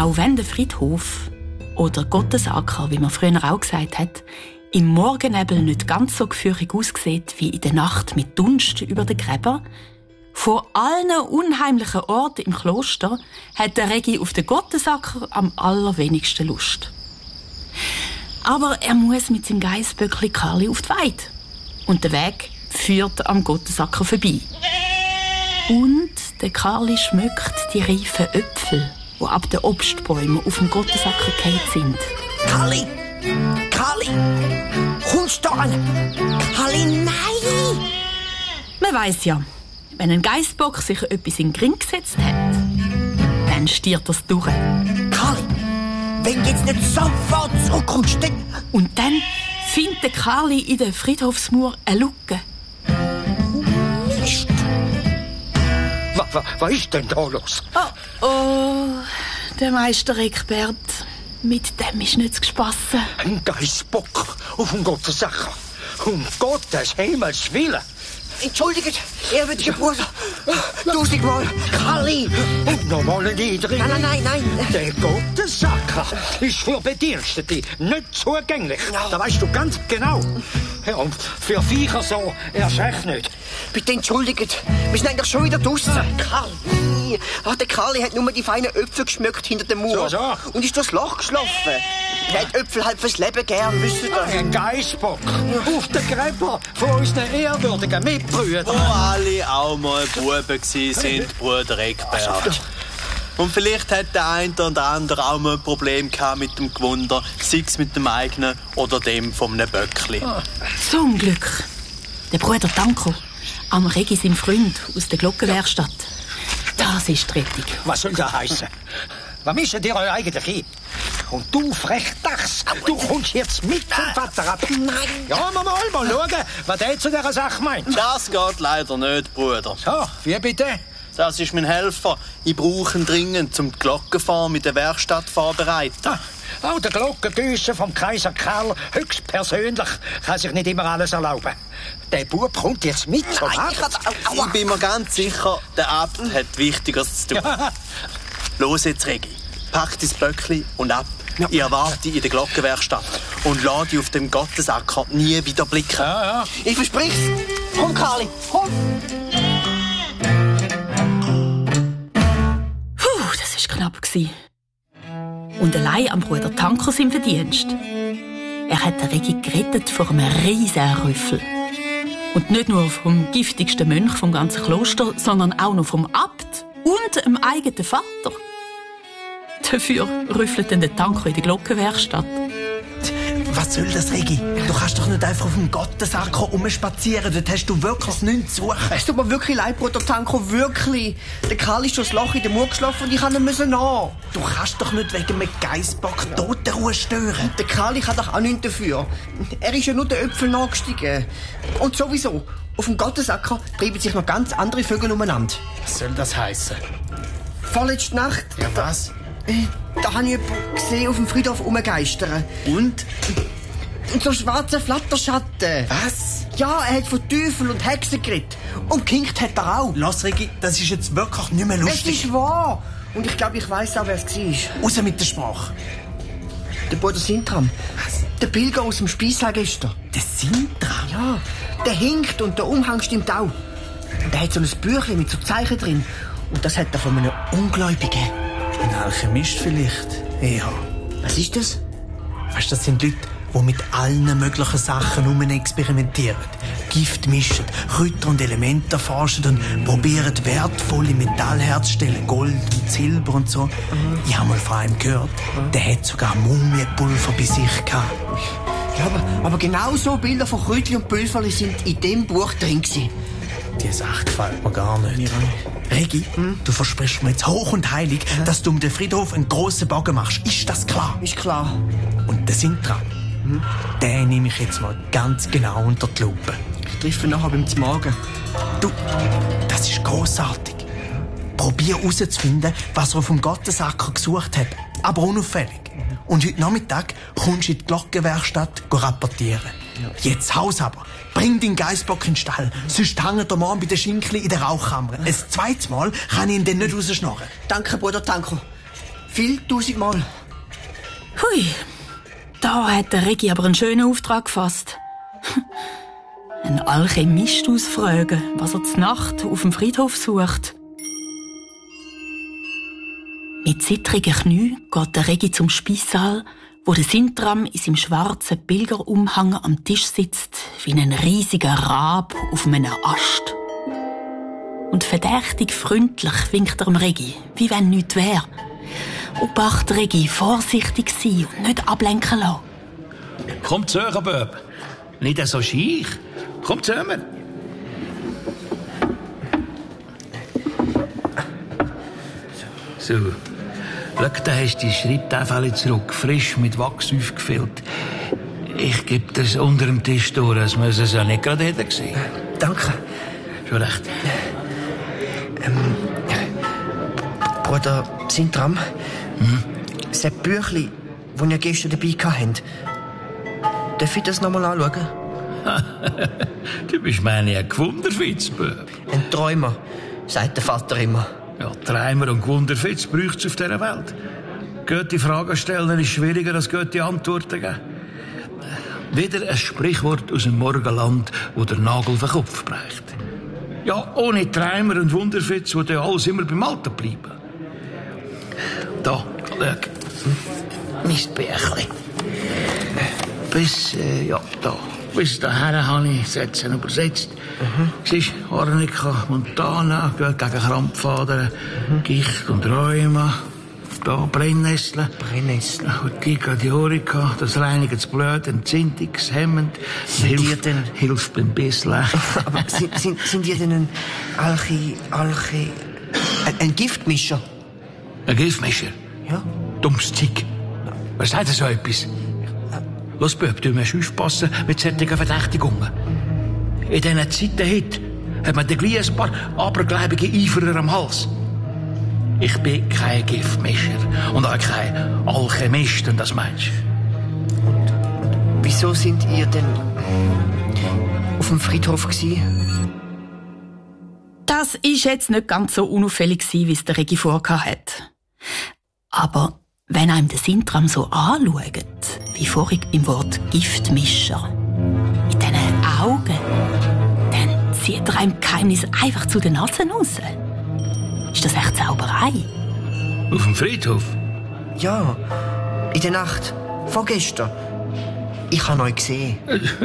Auch wenn der Friedhof, oder Gottesacker, wie man früher auch gesagt hat, im Morgennebel nicht ganz so gefürchtig aussieht wie in der Nacht mit Dunst über den Gräbern, von allen unheimlichen Orten im Kloster hat der Regi auf den Gottesacker am allerwenigsten Lust. Aber er muss mit seinem Geissböckli Karli auf die Weide. Und der Weg führt am Gottesacker vorbei. Und der Karli schmückt die reifen Äpfel, die ab den Obstbäumen auf dem Gottesacker gefallen sind. Karli! Karli! Kommst du da an? Karli, nein! Man weiss ja, wenn ein Geissbock sich etwas in den Ring gesetzt hat, dann stiert er es durch. Karli, wenn du jetzt nicht sofort zurückkommst, dann... Und dann findet der Karli in der Friedhofsmauer eine Lücke. Mist! Was ist denn da los? Oh, der Meister Eckbert, mit dem ist nichts gespassen. Ein Geissbock auf dem Gottesacker. Um Gottes Himmels Willen. Entschuldigt, ehrwürdiger Bruder. 1000-mal. Karli! Und nochmal ein Niedrig. Nein. Der Gottesacker ist für Bedienstete nicht zugänglich. Da weißt du ganz genau. Ja, und für Viecher so erst recht nicht. Bitte entschuldigt, wir sind eigentlich schon wieder draussen. Karli! Der Karli hat nur die feinen Äpfel geschmückt hinter dem Mauer. So. Und ist durchs Loch geschlafen. Er hat Äpfel halt fürs Leben gern, wisst ihr. Ein Geissbock auf den Gräber von unseren ehrwürdigen Mitbrüdern. Wo alle auch mal Buben sind, Bruder Eckbert. Und vielleicht hat der eine oder andere auch mal ein Problem gehabt mit dem Gewunder, sei es mit dem eigenen oder dem von einem Böckli. Zum Glück. Der Bruder Tanko, am Regi sein Freund aus der Glockenwerkstatt. Das ist die Rettung. Was soll das heissen? Was mischt ihr euch eigentlich ein? Und du, Frechdachs, du kommst jetzt mit zum Vater ab. Nein. Ja, mal schauen, was der zu dieser Sache meint. Das geht leider nicht, Bruder. So, wie bitte? Das ist mein Helfer. Ich brauche ihn dringend, um die Glockenform in der Werkstatt vorzubereiten. Auch der Glockengüsser vom Kaiser Karl höchstpersönlich kann sich nicht immer alles erlauben. Der Bub kommt jetzt mit zum Vater. Ich bin mir ganz sicher, der Abt hat Wichtigeres zu tun. Los jetzt, Regi. Pack dein Böckli und ab. Ja. Ich erwarte dich in der Glockenwerkstatt und lass dich auf dem Gottesacker nie wieder blicken. Ja. Ich versprich's. Komm, Karli, komm. Das war knapp. Und allein am Bruder Tanko sein Verdienst. Er hat den Regi gerettet vor einem riesen Rüffel. Und nicht nur vom giftigsten Mönch vom ganzen Kloster, sondern auch noch vom Abt und dem eigenen Vater. Dafür rüffelt dann der Tanko in die Glockenwerkstatt. Was soll das, Regi? Du kannst doch nicht einfach auf dem Gottesacker rumspazieren. Dort hast du wirklich nichts zu suchen. Es tut mir wirklich leid, Bruder Tanko, wirklich. Der Karl ist durchs Loch in den Mauer geschlafen und ich kann nicht nach. Du kannst doch nicht wegen einem Geissbock Totenruhe stören. Der Karl kann doch auch nichts dafür. Er ist ja nur den Äpfel nachgestiegen. Und sowieso, auf dem Gottesacker treiben sich noch ganz andere Vögel umeinander. Was soll das heissen? Vorletzte Nacht... Ja, was? Da habe ich jemanden gesehen auf dem Friedhof rumgeistern. Und? So schwarze Flatterschatten. Was? Ja, er hat von Teufel und Hexen geredet. Und gekinkt hat er auch. Lass, Regi, das ist jetzt wirklich nicht mehr Es lustig. ist wahr. Und ich glaube, ich weiss auch, wer es war. Raus mit der Sprache. Der Bruder Sintram. Was? Der Pilger aus dem Speissaal gestern. Der Sintram? Ja, der hinkt und der Umhang stimmt auch. Und er hat so ein Büchlein mit so Zeichen drin. Und das hat er von einem Ungläubigen. Ein Alchemist vielleicht. Ja. Was ist das? Weißt du, das sind Leute, die mit allen möglichen Sachen experimentieren. Gift mischen, Kräuter und Elemente erforschen und probieren wertvolle Metalle herzustellen. Gold und Silber und so. Ich habe mal von einem gehört, der hat sogar Mumienpulver bei sich gehabt. Ja, aber genau so Bilder von Kräutchen und Pulverli sind in dem Buch drin gewesen. Die Sache gefällt mir gar nicht. Regi, du versprichst mir jetzt hoch und heilig, dass du um den Friedhof einen grossen Bogen machst. Ist das klar? Ist klar. Und der Sintram, den nehme ich jetzt mal ganz genau unter die Lupe. Ich treffe ihn nachher beim Z'Morgen. Du, das ist grossartig. Probier herauszufinden, was er auf dem Gottesacker gesucht hat. Aber unauffällig. Und heute Nachmittag kommst du in die Glockenwerkstatt rapportieren. Ja. Jetzt Haus aber. Bring deinen Geissbock in den Stall. Sonst hängt er morgen bei den Schinkli in der Rauchkammer. Ein zweites Mal kann ich ihn dann nicht rausschnorren. Danke, Bruder Tanko. Viel 1000-mal. Hui, da hat der Regi aber einen schönen Auftrag gefasst. Ein Alchemist ausfragen, was er zur Nacht auf dem Friedhof sucht. Mit zittrigen Knien geht der Regi zum Speissaal, wo der Sintram in seinem schwarzen Pilgerumhang am Tisch sitzt, wie ein riesiger Rab auf einem Ast. Und verdächtig freundlich winkt er dem Regi, wie wenn nichts wäre. Obacht, Regi, vorsichtig sein und nicht ablenken lassen. Komm zu euch, Böb. Nicht so schiech. Komm zu mir. So. Schau, da hast du die Schreibtafel zurück, frisch mit Wachs aufgefüllt. Ich gebe das unter dem Tisch durch, als wir es ja nicht gerade hätten gesehen. Danke. Schon recht. Bruder Sintram, das Büchlein, das ihr gestern dabei hattet, darf ich das noch mal anschauen? Du bist meine ein Gewunderfitz, Böb. Ein Träumer, sagt der Vater immer. Ja, Träumer und Gewunderfitz braucht es auf dieser Welt. Gute Fragen stellen ist schwieriger als gute Antworten geben. Wieder ein Sprichwort aus dem Morgenland, wo der Nagel auf den Kopf bricht. Ja, ohne Träumer und Wunderfitz würde ja alles immer beim Alten bleiben. Da, schau. Mein Bärchen. Bis dahin habe ich Sätze übersetzt. Siehst du, Arnika, Montana, geht gegen Krampfadern, Gicht und Rheuma. Da Brennnessel. Brennnessel. Urtica diorica, das reinigt das Blut, entzündungshemmend. Hilft beim Bisseln. Aber sind ihr denn ein Giftmischer? Ein Giftmischer? Ja. Dummes Zeug. Was sagt so etwas? Los, Böb, du musst aufpassen mit solchen Verdächtigungen. In diesen Zeiten heute hat man gleich ein paar abergläubige Eiferer am Hals. Ich bin kein Giftmischer und auch kein Alchemist, wenn das meinst. Und wieso sind ihr denn auf dem Friedhof gewesen? Das ist jetzt nicht ganz so unauffällig gewesen, wie es der Regi vorgehabt hat. Aber wenn einem der Sintram so anschaut, wie vorhin beim Wort Giftmischer, mit diesen Augen, dann zieht er einem Geheimnis einfach zu den Nasen raus. Ist das echt Zauberei? Auf dem Friedhof? Ja, in der Nacht, vorgestern. Ich habe euch gesehen.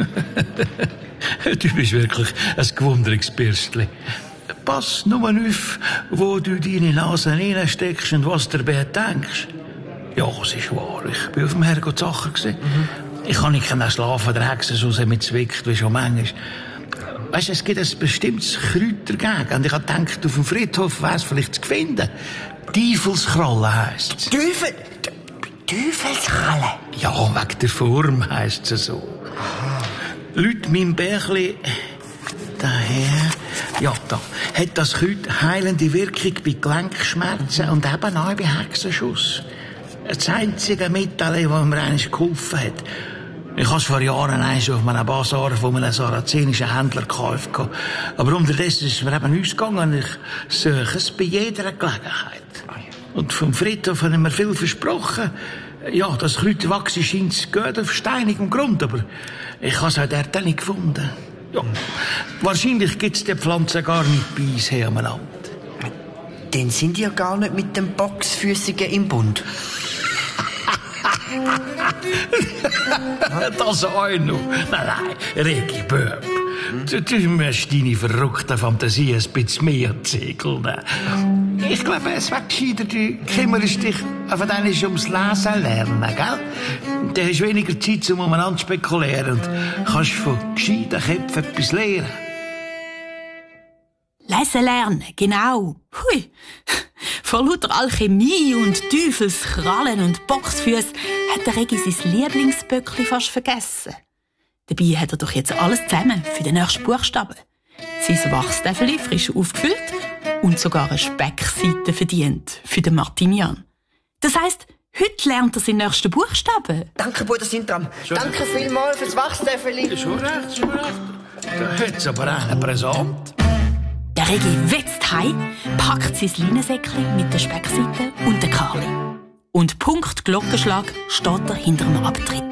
Du bist wirklich ein gewundriges Bürstchen. Pass nur auf, wo du deine Nase reinsteckst und was du dabei denkst. Ja, es ist wahr. Ich bin auf dem Herrgott Sacher gewesen. Ich kann nicht schlafen, der Hexe so mit zwickt, wie schon manchmal. Weißt du, es gibt ein bestimmtes Kräuter dagegen. Und ich habe gedacht, auf dem Friedhof wäre es vielleicht zu finden. Teufelskralle heisst es. Teufelskralle? Ja, wegen der Form heisst es so. Leute, mein Bärchen, daher, ja, da, hat das Kräuter heilende Wirkung bei Gelenkschmerzen und eben auch bei Hexenschuss. Das einzige Mittel, das mir eigentlich geholfen hat. Ich habe es vor Jahren auf einem Basar von einem sarazenischen Händler gekauft. Aber unterdessen ist es mir eben ausgegangen. Ich suche es bei jeder Gelegenheit. Und vom Friedhof haben mir viel versprochen. Ja, das Kräuterwachsen scheint gut auf steinigem Grund, aber ich habe es auch dort nicht gefunden. Ja, wahrscheinlich gibt es die Pflanze gar nicht bei uns hier am Land. Dann sind ihr gar nicht mit dem Boxfüssigen im Bund. Das auch noch. Nein, Regi Böb. Du musst deine verrückten Fantasie ein bisschen mehr zägeln. Ich glaube, es wäre gescheiter, du kümmerst dich einfach ums Lesen lernen, gell? Dann hast du weniger Zeit, um umeinander zu spekulieren und kannst von gescheiten Köpfen etwas lernen. Lesen lernen, genau. Hui. Vor lauter Alchemie und Teufelskrallen und Boxfüße hat der Regi sein Lieblingsböckli fast vergessen. Dabei hat er doch jetzt alles zusammen für den nächsten Buchstaben. Sein Wachstäfeli frisch aufgefüllt und sogar eine Speckseite verdient für den Martinian. Das heisst, heute lernt er seinen nächsten Buchstaben. Danke, Bruder Sintram. Danke vielmals fürs Wachstäfeli. Schon recht. Da hat's aber einen Präsent. Der Regi wetzt heim, packt sein Leinensäckchen mit der Speckseite und der Karli. Und Punkt Glockenschlag steht er hinter dem Abtritt.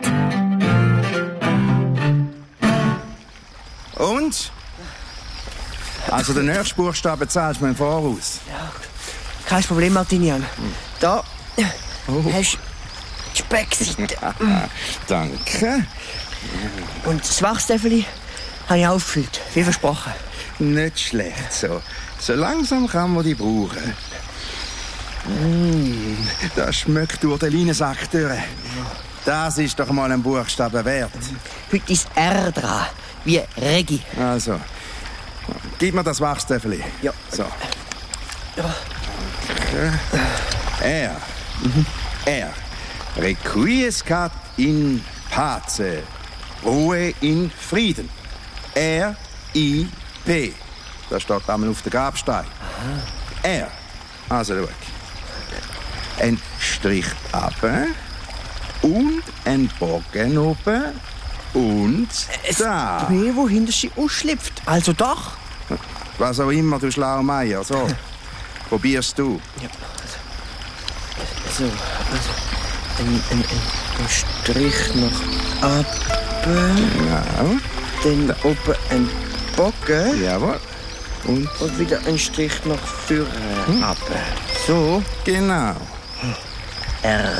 Und? Also den nächsten Buchstaben zahlst du mir im Voraus. Ja, kein Problem, Martinian. Da hast du die Speckseite. Danke. Und das Wachstäfeli habe ich aufgefüllt, wie versprochen. Nicht schlecht so. So langsam kann man die brauchen. Das schmeckt durch den Leinensack durch. Das ist doch mal ein Buchstaben wert. Heute ist R dran, wie Regi. Also, gib mir das Wachstäfeli. Ja. So. Ja. R. R. Requiescat in pace. Ruhe in Frieden. R-I-P. Das steht einmal auf der Grabstein. R. Also, schau. Ein Strich runter und ein Bogen oben und da. P, wo hinter sie ausschlüpft. Also doch. Was auch immer, du Schlaumeier. So, probierst du. Ja. Also ein Strich nach oben. Genau. Dann oben ein Bogen. Jawohl. Und wieder ein Strich nach vorne ab. So. genau. R.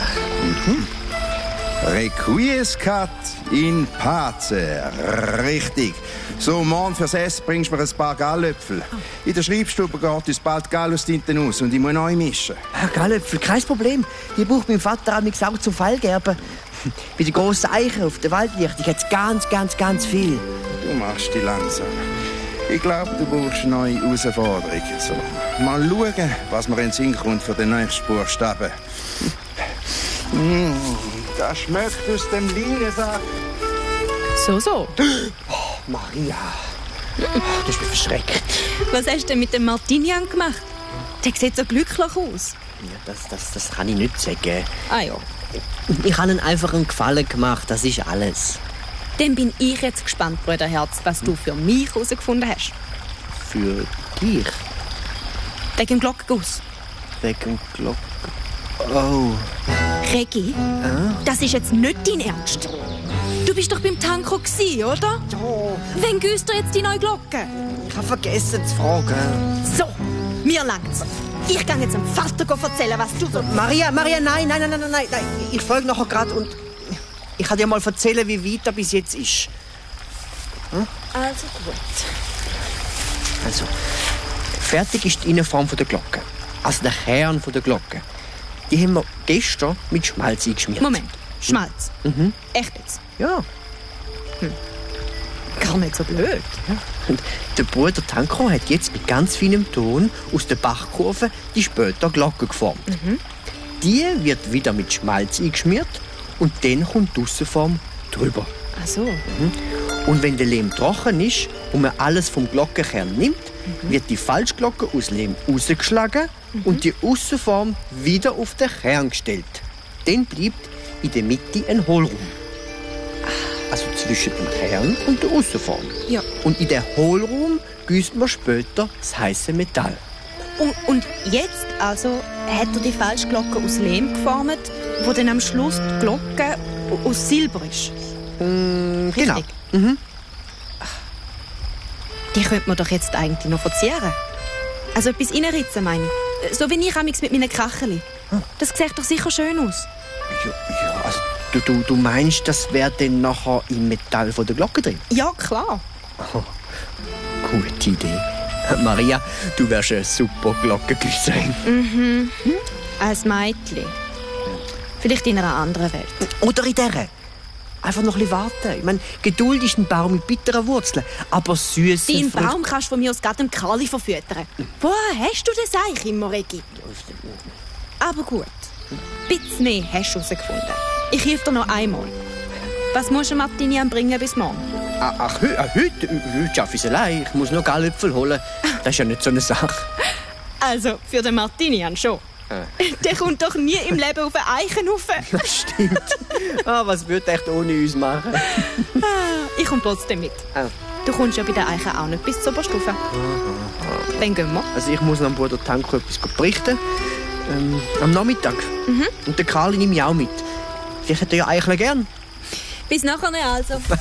Requiescat in pace. Richtig. So, morgen fürs Essen bringst du mir ein paar Gallöpfel. In der Schreibstube geht uns bald Gallustinte aus und ich muss neu mischen. Gallöpfel, kein Problem. Die braucht mein Vater auch zum Fallgerben. Bei den grossen Eichen auf der Waldlichtung hat es ganz viel. Du machst die langsam. Ich glaube, du brauchst eine neue Herausforderung. So, mal schauen, was mir in den Sinn kommt für den nächsten Buchstaben. Das schmeckt aus dem Leinensack. So. Oh, Maria, du hast mich verschreckt. Was hast du denn mit dem Martinian gemacht? Der sieht so glücklich aus. Ja, das kann ich nicht sagen. Ah ja. Ich habe ihm einfach einen Gefallen gemacht, das ist alles. Dann bin ich jetzt gespannt, Brüderherz, was du für mich herausgefunden hast. Für dich? Wegen dem Glockenguss. Wegen Glocken. Oh. Regi, das ist jetzt nicht dein Ernst. Du bist doch beim Tanko gsi, oder? Ja. Wann güsst du jetzt die neue Glocke? Ich habe vergessen zu fragen. So, mir langt's. Ich kann jetzt dem Vater erzählen, was du so... Maria, nein. Ich folge nachher gerade und ich kann dir mal erzählen, wie weit er bis jetzt ist. Also gut. Also, fertig ist die Innenform der Glocke. Also der Kern der Glocke. Die haben wir gestern mit Schmalz eingeschmiert. Moment, Schmalz. Echt jetzt? Ja. Gar nicht so blöd. Und der Bruder Tanko hat jetzt mit ganz feinem Ton aus der Bachkurve die später Glocke geformt. Die wird wieder mit Schmalz eingeschmiert und dann kommt die Aussenform drüber. Ach so. Und wenn der Lehm trocken ist und man alles vom Glockenkern nimmt, wird die Falschglocke aus Lehm rausgeschlagen und die Aussenform wieder auf den Kern gestellt. Dann bleibt in der Mitte ein Hohlraum. Also zwischen dem Kern und der Aussenform. Ja. Und in den Hohlraum gießt man später das heiße Metall. Und jetzt also hat er die Falschglocke aus Lehm geformt, wo dann am Schluss die Glocke aus Silber ist. Genau. Richtig? Die könnte man doch jetzt eigentlich noch verzieren. Also etwas reinritzen, meine ich. So wie ich amigs mit meinen Kracheli. Das sieht doch sicher schön aus. Ja, also du meinst, das wäre dann nachher im Metall von der Glocke drin? Ja, klar. Gute Idee. Maria, du wärst eine super Glockengüsserin. Als Mädchen. Vielleicht in einer anderen Welt. Oder in dieser. Einfach noch ein bisschen warten. Ich meine, Geduld ist ein Baum mit bitteren Wurzeln, aber süße Deinen Früchte... Baum kannst du von mir aus gerade dem Karli verfüttern. Woher hast du das eigentlich immer, Regi? Aber gut. Ein bisschen mehr hast du herausgefunden. Ich helfe dir noch einmal. Was musst du Martinian bringen bis morgen? Ach, heute schaffe ich es allein. Ich muss noch Gallöpfel holen. Das ist ja nicht so eine Sache. Also, für den Martinian schon. Der kommt doch nie im Leben auf einen Eichenhaufen. Das stimmt. Was würde er echt ohne uns machen? Ich komme trotzdem mit. Oh. Du kommst ja bei den Eichen auch nicht bis zur Oberstufe. Dann gehen wir. Also ich muss noch dem Bruder Tanko etwas berichten. Am Nachmittag. Und den Karli nehme ich auch mit. Ich hätte ja eigentlich gern. Bis nachher also.